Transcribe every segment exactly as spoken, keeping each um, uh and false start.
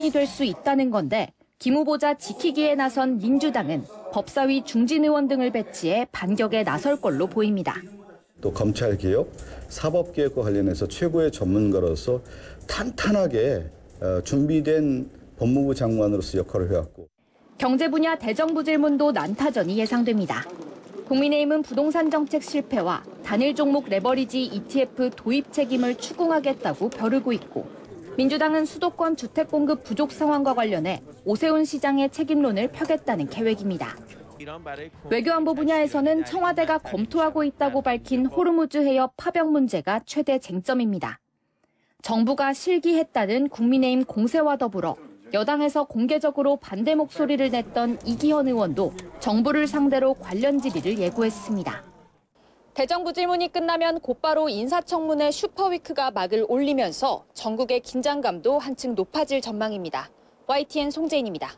될 수 있다는 건데 김 후보자 지키기에 나선 민주당은 법사위 중진 의원 등을 배치해 반격에 나설 걸로 보입니다. 또 검찰개혁, 사법개혁과 관련해서 최고의 전문가로서 탄탄하게 준비된 법무부 장관으로서 역할을 해왔고. 경제 분야 대정부 질문도 난타전이 예상됩니다. 국민의힘은 부동산 정책 실패와 단일 종목 레버리지 이티에프 도입 책임을 추궁하겠다고 벼르고 있고, 민주당은 수도권 주택 공급 부족 상황과 관련해 오세훈 시장의 책임론을 펴겠다는 계획입니다. 외교안보 분야에서는 청와대가 검토하고 있다고 밝힌 호르무즈 해협 파병 문제가 최대 쟁점입니다. 정부가 실기했다는 국민의힘 공세와 더불어 여당에서 공개적으로 반대 목소리를 냈던 이기현 의원도 정부를 상대로 관련 질의를 예고했습니다. 대정부 질문이 끝나면 곧바로 인사청문회 슈퍼위크가 막을 올리면서 전국의 긴장감도 한층 높아질 전망입니다. 와이티엔 송재인입니다.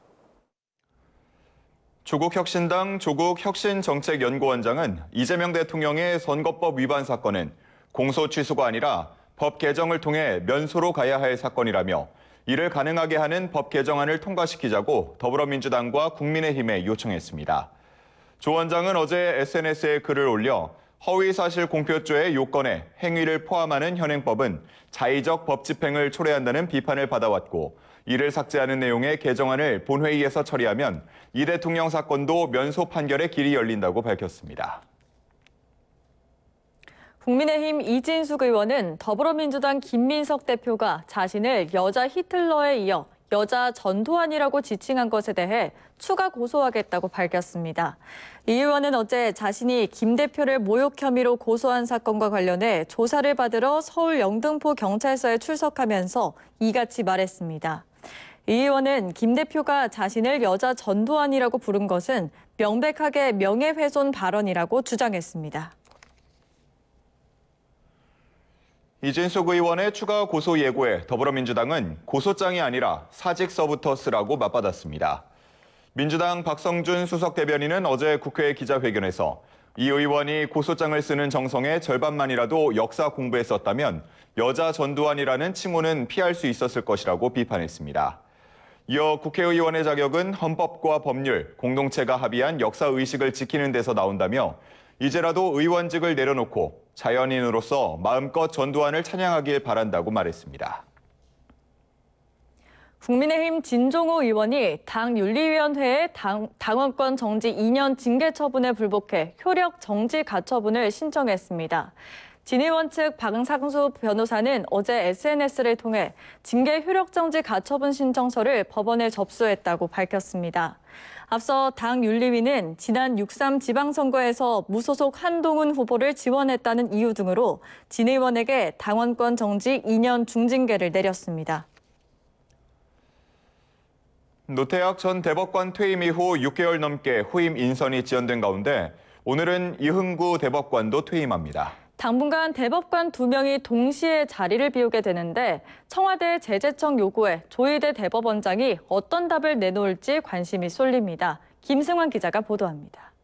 조국혁신당 조국혁신정책연구원장은 이재명 대통령의 선거법 위반 사건은 공소 취소가 아니라 법 개정을 통해 면소로 가야 할 사건이라며 이를 가능하게 하는 법 개정안을 통과시키자고 더불어민주당과 국민의힘에 요청했습니다. 조 원장은 어제 에스엔에스에 글을 올려 허위사실 공표죄의 요건에 행위를 포함하는 현행법은 자의적 법 집행을 초래한다는 비판을 받아왔고, 이를 삭제하는 내용의 개정안을 본회의에서 처리하면 이 대통령 사건도 면소 판결의 길이 열린다고 밝혔습니다. 국민의힘 이진숙 의원은 더불어민주당 김민석 대표가 자신을 여자 히틀러에 이어 여자 전두환이라고 지칭한 것에 대해 추가 고소하겠다고 밝혔습니다. 이 의원은 어제 자신이 김 대표를 모욕 혐의로 고소한 사건과 관련해 조사를 받으러 서울 영등포 경찰서에 출석하면서 이같이 말했습니다. 이 의원은 김 대표가 자신을 여자 전두환이라고 부른 것은 명백하게 명예훼손 발언이라고 주장했습니다. 이진숙 의원의 추가 고소 예고에 더불어민주당은 고소장이 아니라 사직서부터 쓰라고 맞받았습니다. 민주당 박성준 수석 대변인은 어제 국회 기자회견에서 이 의원이 고소장을 쓰는 정성의 절반만이라도 역사 공부에 썼다면 여자 전두환이라는 칭호는 피할 수 있었을 것이라고 비판했습니다. 이어 국회의원의 자격은 헌법과 법률, 공동체가 합의한 역사의식을 지키는 데서 나온다며 이제라도 의원직을 내려놓고 자연인으로서 마음껏 전두환을 찬양하길 바란다고 말했습니다. 국민의힘 진종호 의원이 당 윤리위원회에 당, 당원권 정지 이 년 징계 처분에 불복해 효력 정지 가처분을 신청했습니다. 진 의원 측 박상수 변호사는 어제 에스엔에스를 통해 징계 효력 정지 가처분 신청서를 법원에 접수했다고 밝혔습니다. 앞서 당 윤리위는 지난 육 삼 지방선거에서 무소속 한동훈 후보를 지원했다는 이유 등으로 진 의원에게 당원권 정지 이 년 중징계를 내렸습니다. 노태학 전 대법관 퇴임 이후 육 개월 넘게 후임 인선이 지연된 가운데 오늘은 이흥구 대법관도 퇴임합니다. 당분간 대법관 두 명이 동시에 자리를 비우게 되는데 청와대 제재청 요구에 조희대 대법원장이 어떤 답을 내놓을지 관심이 쏠립니다. 김승환 기자가 보도합니다.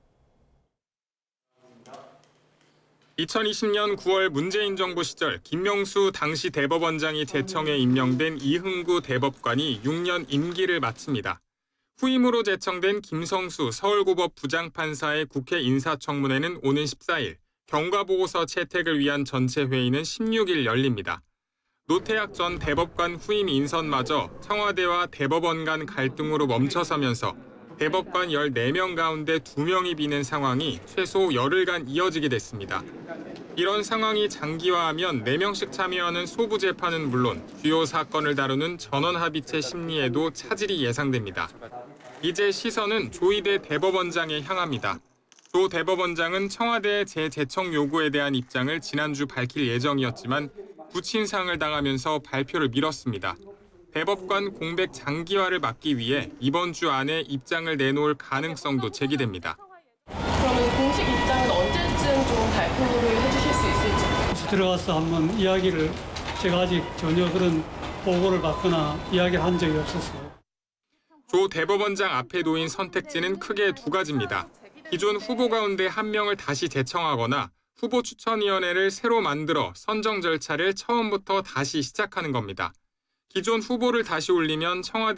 이천이십 년 구월 문재인 정부 시절 김명수 당시 대법원장이 제청에 임명된 이흥구 대법관이 육 년 임기를 마칩니다. 후임으로 제청된 김성수 서울고법 부장판사의 국회 인사청문회는 오는 십사 일, 경과보고서 채택을 위한 전체 회의는 십육 일 열립니다. 노태학 전 대법관 후임 인선마저 청와대와 대법원 간 갈등으로 멈춰서면서 대법관 열네 명 가운데 두 명이 비는 상황이 최소 열흘간 이어지게 됐습니다. 이런 상황이 장기화하면 네 명씩 참여하는 소부 재판은 물론 주요 사건을 다루는 전원합의체 심리에도 차질이 예상됩니다. 이제 시선은 조희대 대법원장에 향합니다. 조 대법원장은 청와대의 재제청 요구에 대한 입장을 지난주 밝힐 예정이었지만 부친상을 당하면서 발표를 미뤘습니다. 대법관 공백 장기화를 막기 위해 이번 주 안에 입장을 내놓을 가능성도 제기됩니다. 그러면 공식 입장은 언제쯤 좀 발표를 해주실 수 있을지? 들어가서 한번 이야기를 제가 아직 전혀 그런 보고를 받거나 이야기한 적이 없었어요. 조 대법원장 앞에 놓인 선택지는 크게 두 가지입니다. 기존 후보 가운데 한 명을 다시 제청하거나 후보 추천위원회를 새로 만들어 선정 절차를 처음부터 다시 시작하는 겁니다. 기존 후보를 다시 올리면 청와대